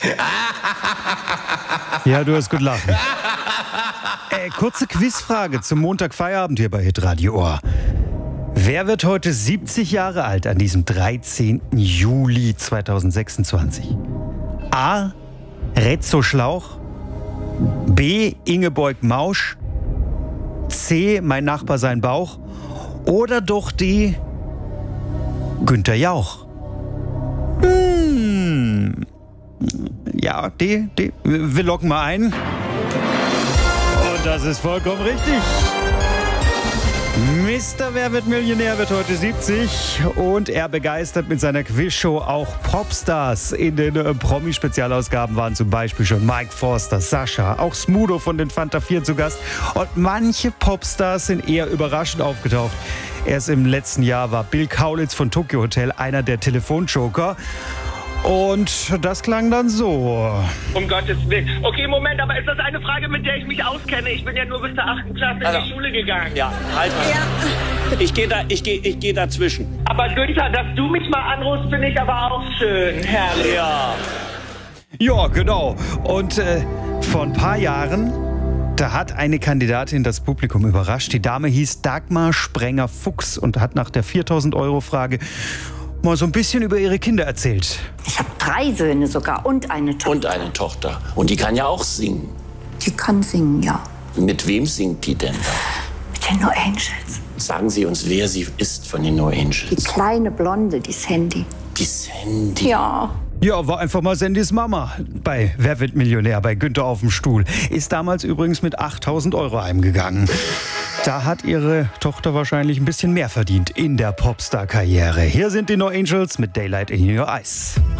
Ja, du hast gut lachen. Kurze Quizfrage zum Montagfeierabend hier bei Hitradio Ohr. Wer wird heute 70 Jahre alt an diesem 13. Juli 2026? A. Rezzo Schlauch, B. Ingeborg Mausch, C. Mein Nachbar sein Bauch oder doch D. Günther Jauch? Ja, D. Wir loggen mal ein. Und das ist vollkommen richtig. Mr. Wer wird Millionär wird heute 70 und er begeistert mit seiner Quizshow auch Popstars. In den Promi-Spezialausgaben waren zum Beispiel schon Mike Forster, Sascha, auch Smudo von den Fanta 4 zu Gast. Und manche Popstars sind eher überraschend aufgetaucht. Erst im letzten Jahr war Bill Kaulitz von Tokyo Hotel einer der Telefonjoker. Und das klang dann so. Um Gottes Willen. Okay, Moment, aber ist das eine Frage, mit der ich mich auskenne? Ich bin ja nur bis zur 8. Klasse in die Schule gegangen. Ja, halt mal. Ja. Ich geh dazwischen. Aber Günther, dass du mich mal anrufst, finde ich aber auch schön. Herrlich. Ja, genau. Und vor ein paar Jahren, da hat eine Kandidatin das Publikum überrascht. Die Dame hieß Dagmar Sprenger-Fuchs und hat nach der 4.000-Euro-Frage mal so ein bisschen über ihre Kinder erzählt. Ich habe 3 Söhne sogar und eine Tochter. Und eine Tochter. Und die kann ja auch singen. Die kann singen, ja. Mit wem singt die denn da? Mit den No Angels. Sagen Sie uns, wer sie ist von den No Angels. Die kleine Blonde, die Sandy. Die Sandy? Ja. Ja, war einfach mal Sandys Mama bei Wer wird Millionär, bei Günther auf dem Stuhl. Ist damals übrigens mit 8.000 Euro heimgegangen. Da hat ihre Tochter wahrscheinlich ein bisschen mehr verdient in der Popstar-Karriere. Hier sind die No Angels mit Daylight in Your Eyes.